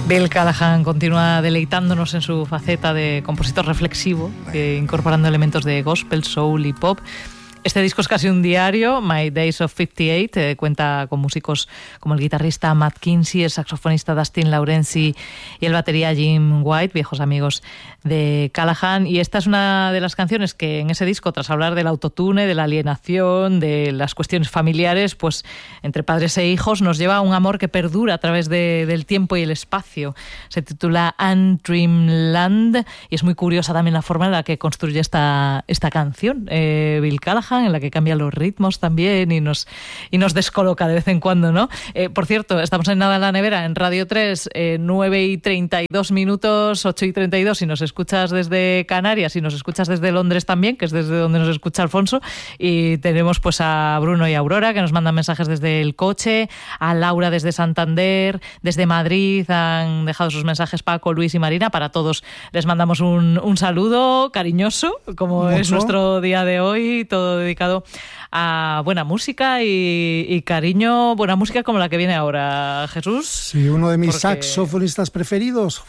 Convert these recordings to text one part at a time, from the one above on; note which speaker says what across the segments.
Speaker 1: Bill Callahan continúa deleitándonos en su faceta de compositor reflexivo, incorporando elementos de gospel, soul y pop. Este disco es casi un diario, My Days of 58, cuenta con músicos como el guitarrista Matt Kinsey, el saxofonista Dustin Laurenzi y el batería Jim White, viejos amigos de Callahan. Y esta es una de las canciones que en ese disco, tras hablar del autotune, de la alienación, de las cuestiones familiares, pues entre padres e hijos, nos lleva a un amor que perdura a través del tiempo y el espacio. Se titula Antrim Land y es muy curiosa también la forma en la que construye esta canción Bill Callahan, en la que cambia los ritmos también y nos descoloca de vez en cuando, ¿no? Por cierto, estamos en Nada en la Nevera, en Radio 3, 9:32, 8:32, si nos escuchas desde Canarias, si nos escuchas desde Londres también, que es desde donde nos escucha Alfonso, y tenemos pues a Bruno y a Aurora, que nos mandan mensajes desde el coche, a Laura desde Santander, desde Madrid, han dejado sus mensajes Paco, Luis y Marina. Para todos les mandamos un saludo cariñoso, como mucho es nuestro día de hoy, todo dedicado a buena música y cariño, buena música como la que viene ahora, Jesús.
Speaker 2: Sí, uno de mis saxofonistas preferidos,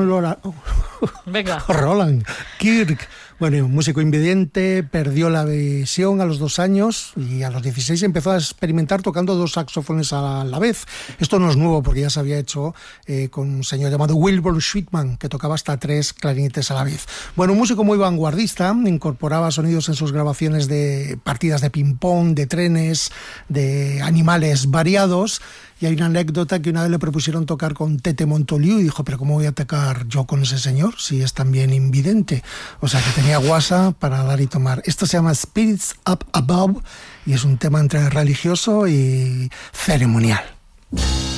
Speaker 2: Roland Kirk. Bueno, un músico invidente, perdió la visión a los 2 años y a los 16 empezó a experimentar tocando 2 saxofones a la vez. Esto no es nuevo porque ya se había hecho con un señor llamado Wilbur Sweetman, que tocaba hasta 3 clarinetes a la vez. Bueno, un músico muy vanguardista, incorporaba sonidos en sus grabaciones de partidas de ping-pong, de trenes, de animales variados. Y hay una anécdota que una vez le propusieron tocar con Tete Montoliu y dijo, pero ¿cómo voy a tocar yo con ese señor si es también invidente? O sea, que tenía guasa para dar y tomar. Esto se llama Spirits Up Above y es un tema entre religioso y ceremonial.